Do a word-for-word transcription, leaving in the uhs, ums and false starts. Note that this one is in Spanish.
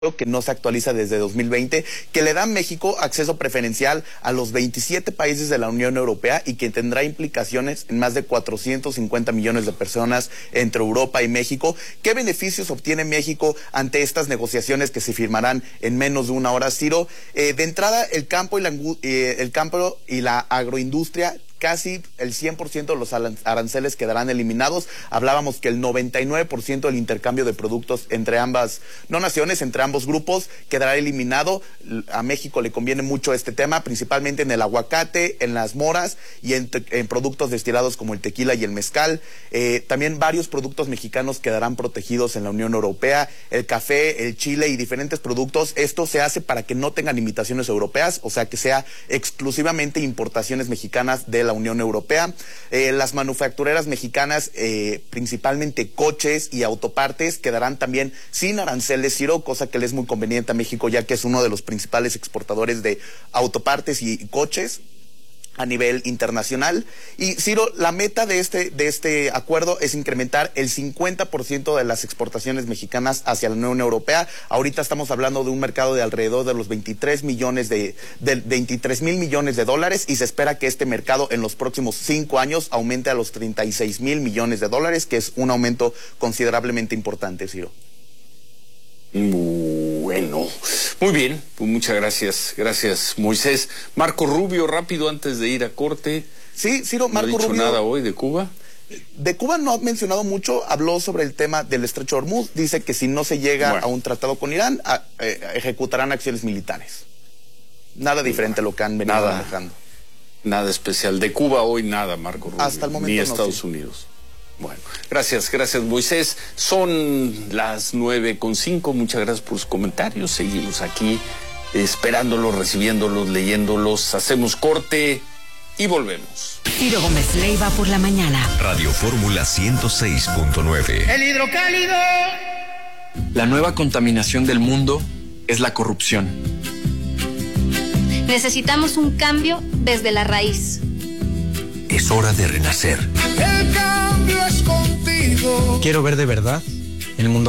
que no se actualiza desde dos mil veinte, que le da a México acceso preferencial a los veintisiete países de la Unión Europea y que tendrá implicaciones en más de cuatrocientos cincuenta millones de personas entre Europa y México. ¿Qué beneficios obtiene México ante estas negociaciones que se firmarán en menos de una hora, Ciro? Eh, de entrada, el campo y la, eh, el campo y la agroindustria, casi el cien por ciento de los aranceles quedarán eliminados. Hablábamos que el noventa y nueve por ciento del intercambio de productos entre ambas, no naciones, entre ambos grupos, quedará eliminado. A México le conviene mucho este tema, principalmente en el aguacate, en las moras y en, en productos destilados como el tequila y el mezcal. Eh, también varios productos mexicanos quedarán protegidos en la Unión Europea, el café, el chile y diferentes productos. Esto se hace para que no tengan limitaciones europeas, o sea que sea exclusivamente importaciones mexicanas de la Unión Europea. Eh, las manufactureras mexicanas, eh, principalmente coches y autopartes, quedarán también sin aranceles, Ciro, cosa que le es muy conveniente a México, ya que es uno de los principales exportadores de autopartes y coches a nivel internacional. Y Ciro, la meta de este, de este acuerdo es incrementar el cincuenta por ciento de las exportaciones mexicanas hacia la Unión Europea. Ahorita estamos hablando de un mercado de alrededor de los veintitrés millones de, de veintitrés mil millones de dólares, y se espera que este mercado en los próximos cinco años aumente a los treinta y seis mil millones de dólares, que es un aumento considerablemente importante, Ciro. Bueno, muy bien, pues muchas gracias, gracias Moisés. Marco Rubio, rápido antes de ir a corte. Sí, Ciro, Marco ¿No ha dicho Rubio, nada hoy de Cuba? De Cuba no ha mencionado mucho, habló sobre el tema del Estrecho de Hormuz, dice que si no se llega bueno. a un tratado con Irán, a, eh, ejecutarán acciones militares. Nada diferente a lo que han venido nada, manejando. Nada especial. De Cuba hoy nada, Marco Rubio. Hasta el momento ni no, Estados sí. Unidos. Bueno, gracias, gracias Moisés. Son las nueve con cinco, muchas gracias por sus comentarios. Seguimos aquí esperándolos, recibiéndolos, leyéndolos. Hacemos corte y volvemos. Ciro Gómez Leiva por la mañana. Radio Fórmula ciento seis punto nueve. El hidrocálido. La nueva contaminación del mundo es la corrupción. Necesitamos un cambio desde la raíz. Es hora de renacer. El cambio es contigo. Quiero ver de verdad el mundo